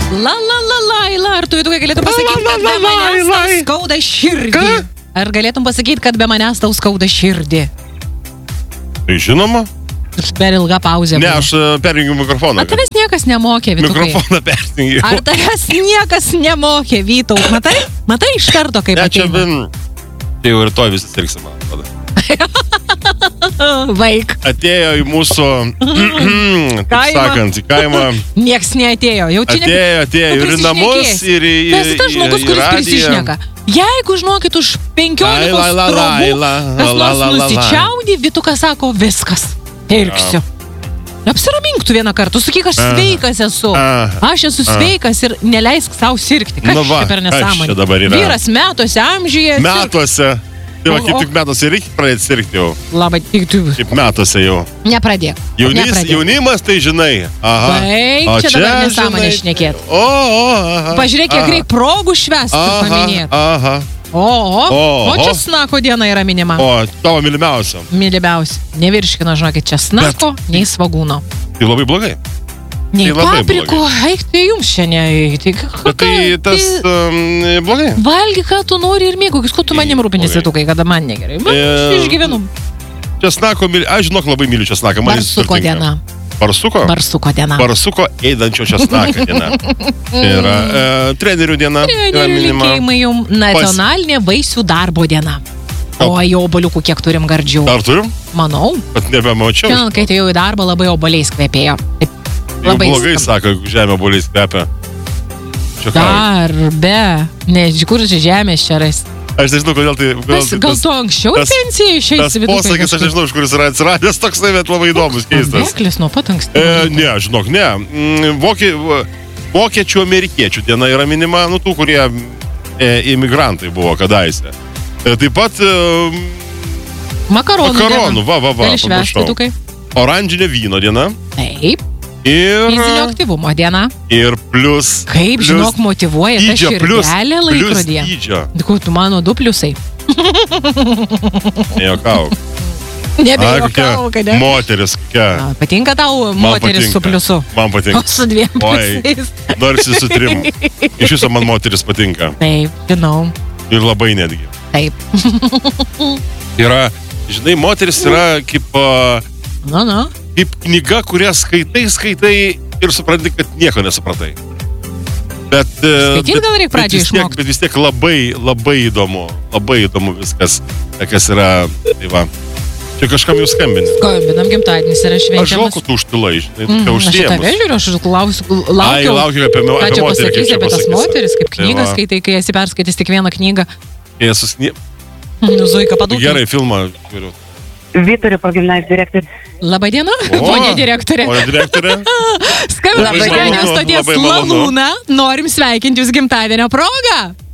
La, ar tu galėtum pasakyti, kad be manęs tau skauda širdį? Ar galėtum pasakyti, kad be manęs tau skauda širdį? Tai žinoma. Per ilga pauzė. Ne, aš perjungiu mikrofoną. Ar tavęs niekas nemokė, Vytukai? Mikrofoną perjungiu. Ar tavęs niekas nemokė, Vytau? Matai iš karto, kaip ateina? Čia jau rytoj visi sirgsim, man atrodo. Vaik. Atėjo į mūsų, taip sakant, į kaimą. Nieks neatėjo. Atėjo ir į namus, ir į radiją. Esi tas žmogus, kuris prisišneka. Jeigu, žinokit, už 15 strobų kas nors nusičiaudį, Vytukas sako, viskas, pirksiu. Apsiramink tu vieną kartą, sakyk, aš sveikas esu. Aš esu sveikas ir neleisk savo sirgti. Kas čia per nesąmonė? Vyras metuose, amžiuje. Metuose. Tai va, kaip tik metuose reikia pradėti sirgti jau. Labai tik tu. Kaip metuose jau. Nepradėk. Jaunimas tai žinai. Baik, čia dabar nesąmonė šnekėt. Pažiūrėk, kiek reik progų švęsti, paminėt. O česnako diena yra minima. O, tavo mylimiausia. Mylimiausia. Nevirškino, žinokit, česnako, nei svagūno. Tai labai blogai. Nei paprikų, eik, tai jums šiandien. Tai tas blogai. Valgy, ką tu nori ir mėgaukis, ko tu manim rūpinės, Vytukai, kada man negerai. Aš išgyvenu. Česnako, aš žinok labai myliu česnaką. Barsuko diena. Barsuko? Barsuko diena. Barsuko eidančio česnaką diena. Tai yra trenerių diena. Trenerių linkėjimai jums nacionalinė vaisių darbo diena. O į oboliukų kiek turim gardžių. Dar turim? Manau. Bet nebemačiau. Šiandien, kai atėjau į darbą, labai oboliais kvepėjo. Jau blogai sako, žemė oboliais kvepia. Darbe. Ne, kur čia žemės čia rais. Aš nežinau, kodėl tai... Gal tu anksčiau į pensiją išeisi, Vytukai? Tas posakis, aš nežinau, iš kuris yra atsiradęs, toks bet labai įdomus, keistas. Vėklis nuo pat ankstyvo. Ne, žinok, ne. Vokiečių, amerikiečių diena yra minima, tų, kurie imigrantai buvo kadaise. Taip pat... Makaronų. Va, gali švęsti, Vytukai. Oranžinė vyno diena. Taip. Ir... Fizinio aktyvumo diena. Ir plus... Kaip, žinok, motyvuoja ta širdelė laikrodyje. Plus dydžio. Dėkui, tu mano 2 pliusai. Nejuokauk. Nebejuokauk, kad ne? Moteris, kokia. Patinka tau moteris su pliusu? Man patinka. O su 2 pliusais? Norisi su 3. Iš viso man moteris patinka. Taip, žinau. Ir labai netgi. Taip. Yra, žinai, moteris yra kaip... Kaip knyga, kurią skaitai ir supranti, kad nieko nesupratai. Bet... Skaityt gal reikia pradžiai išmokti. Bet vis tiek labai įdomu. Labai įdomu viskas, kas yra... Tai va. Čia kažkam jau skambinti. Skambinam, gimtadienis yra švenčiamas. Aš žinau, kad tu užtilai, žinai, tu užsiemus. Aš tave žiūriu, aš laukiu apie moterį. Ką čia pasakysi apie tas moteris, kaip knygas skaitai, kai esi perskaitęs tik vieną knygą. Zuika, padūkė. Gerai, filmą žiūriu. Vyturio progimnazijos direktorė. Labadiena, ponė direktorė. Ponė direktorė. Skambinam švenčių stoties Lalūną. Norim sveikinti jūs gimtadienio progą.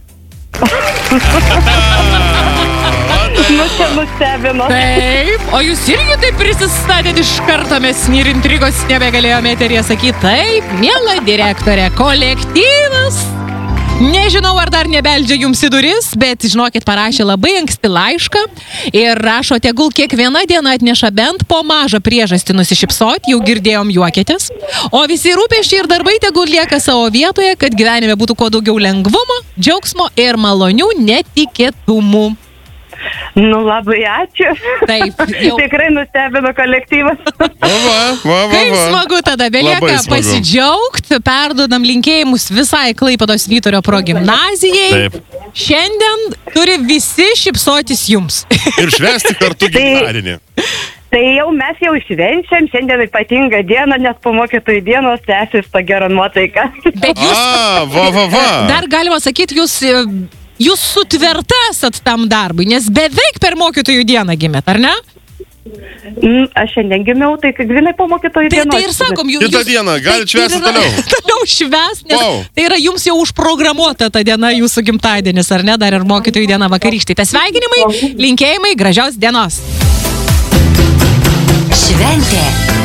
Nustebino. Taip, o jūs irgi taip prisistatėt iš karto, mes ir intrigos nebegalėjome eteryje sakyti. Taip, miela direktorė, kolektyvas. Nežinau, ar dar nebeldžia jums į duris, bet, žinokit, parašė labai anksti laišką ir rašo, tegul kiekviena diena atneša bent po mažą priežastį nusišypsot, jau girdėjom juokėtės, o visi rūpesčiai ir darbai tegul lieka savo vietoje, kad gyvenime būtų kuo daugiau lengvumo, džiaugsmo ir malonių netikėtumų. Nu, labai ačiū. Taip, jau. Tikrai nustebino kolektyvas. Kaip smagu tada, belieka pasidžiaugti, perduodam linkėjimus visai Klaipėdos Vyturio progimnazijai. Taip. Šiandien turi visi šypsotis jums. Ir švęsti kartu gimtadienį. Tai jau mes jau švenčiam, šiandien ypatinga diena, nes po mokytojų dienos tęsis ta gera nuotaika. Bet jūs, dar galima sakyti, jūs sutverta esat tam darbui, nes beveik per mokytojų dieną gimėt, ar ne? Aš šiandien gimiau, tai grinai po mokytojų dienos. Tai ir sakom, jūs... Kitą dieną, galit švęsti toliau. Toliau švęsti, nes tai yra jums jau užprogramuota ta diena, jūsų gimtadienis, ar ne? Dar ir mokytojų diena vakarykštė. Tai sveikinimai, linkėjimai, gražios dienos. Šventė